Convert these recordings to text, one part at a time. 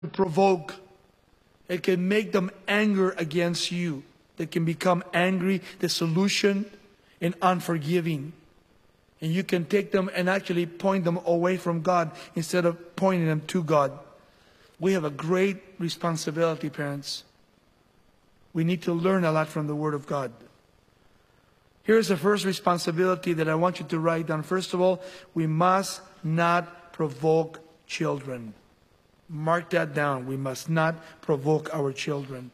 provoke. It can make them anger against you. They can become angry, disillusioned, and unforgiving. And you can take them and actually point them away from God instead of pointing them to God. We have a great responsibility, parents. We need to learn a lot from the Word of God. Here's the first responsibility that I want you to write down. First of all, we must not provoke children. Mark that down. We must not provoke our children.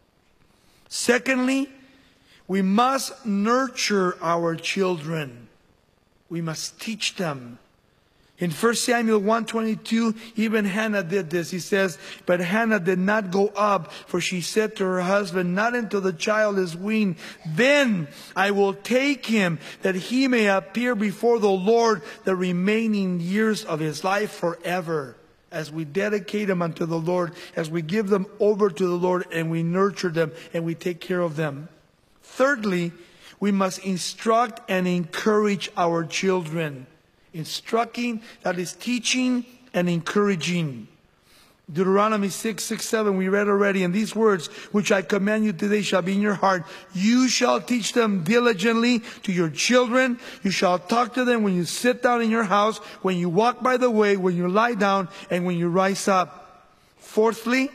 Secondly, we must nurture our children. We must teach them. In 1 Samuel 1:22, even Hannah did this. He says, but Hannah did not go up, for she said to her husband, not until the child is weaned. Then I will take him, that he may appear before the Lord the remaining years of his life forever. As we dedicate them unto the Lord, as we give them over to the Lord, and we nurture them, and we take care of them. Thirdly, we must instruct and encourage our children. Instructing, that is teaching and encouraging. Deuteronomy 6:7, we read already. And these words which I command you today shall be in your heart. You shall teach them diligently to your children. You shall talk to them when you sit down in your house, when you walk by the way, when you lie down, and when you rise up. Fourthly,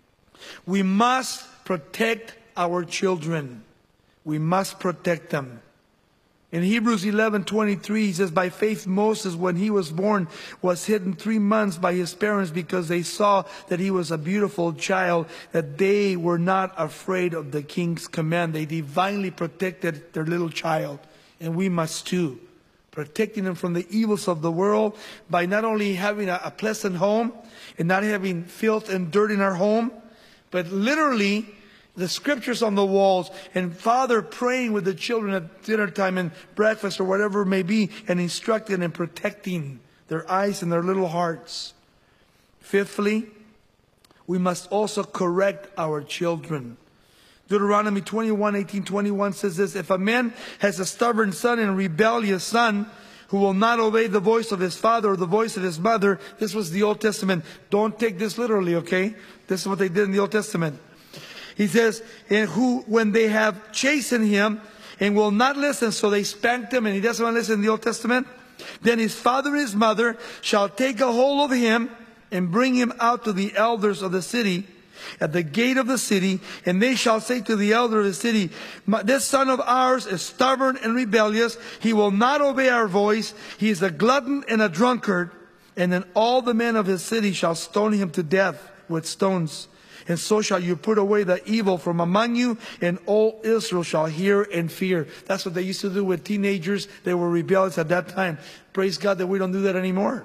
we must protect our children. We must protect them. In Hebrews 11:23, he says, by faith Moses, when he was born, was hidden 3 months by his parents because they saw that he was a beautiful child, that they were not afraid of the king's command. They divinely protected their little child. And we must too. Protecting them from the evils of the world by not only having a pleasant home and not having filth and dirt in our home, but literally the scriptures on the walls, and father praying with the children at dinner time and breakfast or whatever it may be, and instructing and protecting their eyes and their little hearts. Fifthly, we must also correct our children. Deuteronomy 21:18-21 says this, if a man has a stubborn son and a rebellious son who will not obey the voice of his father or the voice of his mother, this was the Old Testament. Don't take this literally, okay? This is what they did in the Old Testament. He says, and who, when they have chastened him and will not listen, so they spanked him and he doesn't want to listen in the Old Testament, then his father and his mother shall take a hold of him and bring him out to the elders of the city, at the gate of the city, and they shall say to the elder of the city, this son of ours is stubborn and rebellious. He will not obey our voice. He is a glutton and a drunkard. And then all the men of his city shall stone him to death with stones. And so shall you put away the evil from among you, and all Israel shall hear and fear. That's what they used to do with teenagers. They were rebellious at that time. Praise God that we don't do that anymore.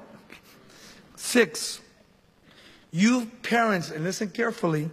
6, you parents, and listen carefully,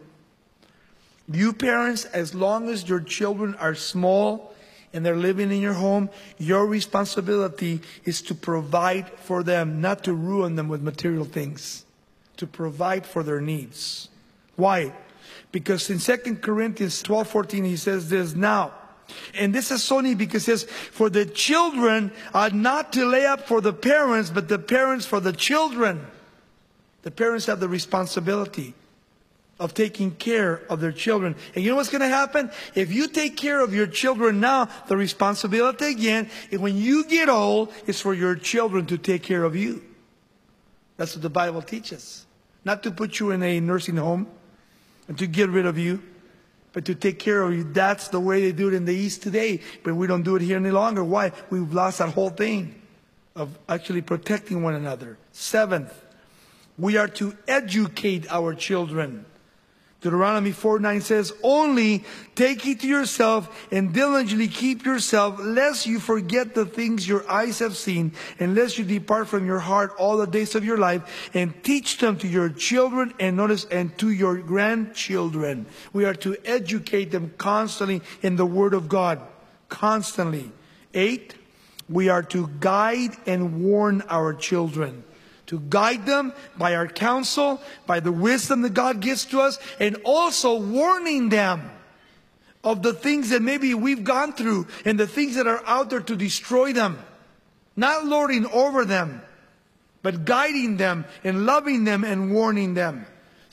you parents, as long as your children are small and they're living in your home, your responsibility is to provide for them, not to ruin them with material things. To provide for their needs. Why? Because in 2 Corinthians 12:14 he says this now. And this is so neat because it says, for the children are not to lay up for the parents, but the parents for the children. The parents have the responsibility of taking care of their children. And you know what's going to happen? If you take care of your children now, the responsibility again, and when you get old, is for your children to take care of you. That's what the Bible teaches. Not to put you in a nursing home and to get rid of you, but to take care of you. That's the way they do it in the East today. But we don't do it here any longer. Why? We've lost that whole thing of actually protecting one another. 7th, we are to educate our children. Deuteronomy 4:9 says, only take heed to yourself and diligently keep yourself, lest you forget the things your eyes have seen, and lest you depart from your heart all the days of your life, and teach them to your children, and notice, and to your grandchildren. We are to educate them constantly in the Word of God. Constantly. 8, we are to guide and warn our children. To guide them by our counsel, by the wisdom that God gives to us, and also warning them of the things that maybe we've gone through and the things that are out there to destroy them. Not lording over them, but guiding them and loving them and warning them.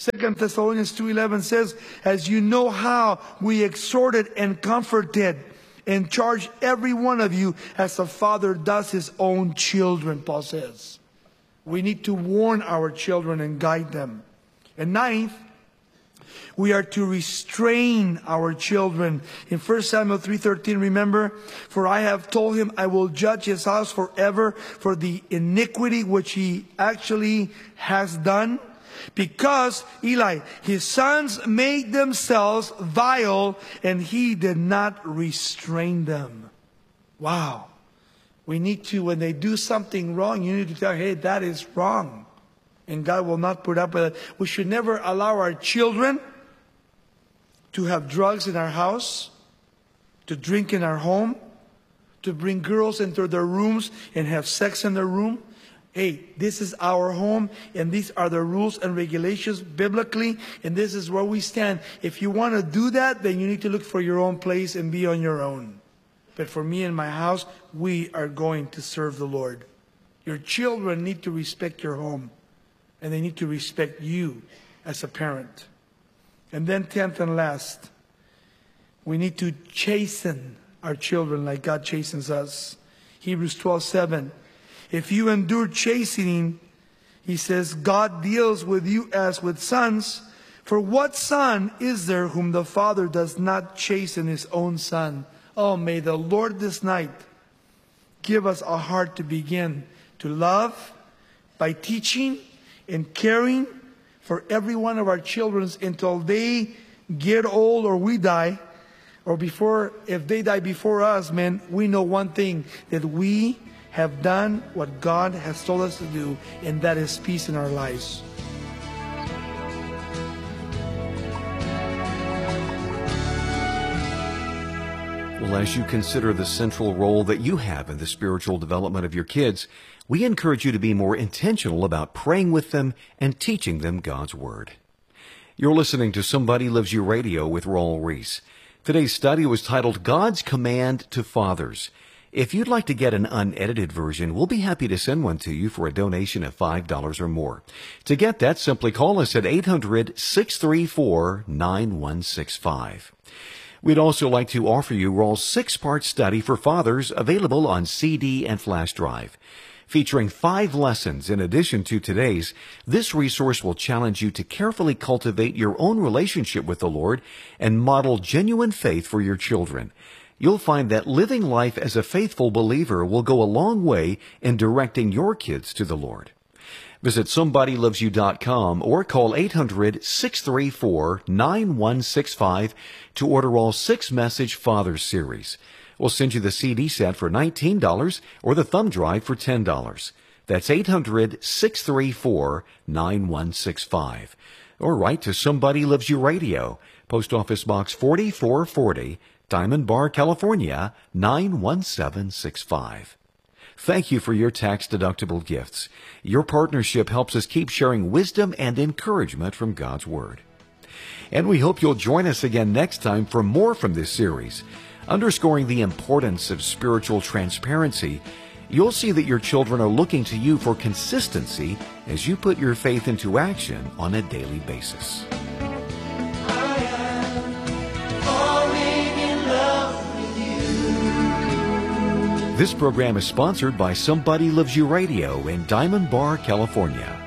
2 Thessalonians 2:11 says, as you know how we exhorted and comforted and charged every one of you as a father does his own children, Paul says. We need to warn our children and guide them. And ninth, we are to restrain our children. In 1 Samuel 3:13, remember, for I have told him I will judge his house forever for the iniquity which he actually has done. Because, Eli, his sons made themselves vile and he did not restrain them. Wow. We need to, when they do something wrong, you need to tell, hey, that is wrong. And God will not put up with it. We should never allow our children to have drugs in our house, to drink in our home, to bring girls into their rooms and have sex in their room. Hey, this is our home, and these are the rules and regulations biblically, and this is where we stand. If you want to do that, then you need to look for your own place and be on your own. But for me and my house, we are going to serve the Lord. Your children need to respect your home, and they need to respect you as a parent. And then 10th and last, we need to chasten our children like God chastens us. Hebrews 12:7. If you endure chastening, he says, God deals with you as with sons. For what son is there whom the Father does not chasten his own son? Oh, may the Lord this night give us a heart to begin to love by teaching and caring for every one of our children until they get old or we die, or before, if they die before us, man, we know one thing, that we have done what God has told us to do, and that is peace in our lives. Well, as you consider the central role that you have in the spiritual development of your kids, we encourage you to be more intentional about praying with them and teaching them God's Word. You're listening to Somebody Loves You Radio with Raul Ries. Today's study was titled God's Command to Fathers. If you'd like to get an unedited version, we'll be happy to send one to you for a donation of $5 or more. To get that, simply call us at 800-634-9165. We'd also like to offer you Raul's 6-part study for fathers, available on CD and flash drive. Featuring 5 lessons in addition to today's, this resource will challenge you to carefully cultivate your own relationship with the Lord and model genuine faith for your children. You'll find that living life as a faithful believer will go a long way in directing your kids to the Lord. Visit SomebodyLovesYou.com or call 800-634-9165 to order all 6-message Fathers series. We'll send you the CD set for $19 or the thumb drive for $10. That's 800-634-9165. Or write to Somebody Loves You Radio, Post Office Box 4440, Diamond Bar, California, 91765. Thank you for your tax-deductible gifts. Your partnership helps us keep sharing wisdom and encouragement from God's Word. And we hope you'll join us again next time for more from this series. Underscoring the importance of spiritual transparency, you'll see that your children are looking to you for consistency as you put your faith into action on a daily basis. This program is sponsored by Somebody Loves You Radio in Diamond Bar, California.